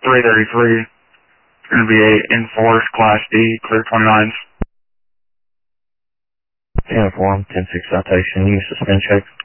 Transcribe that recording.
333. Going to be a enforced Class D, clear 29s. Uniform, 10-6 citation, use suspend check.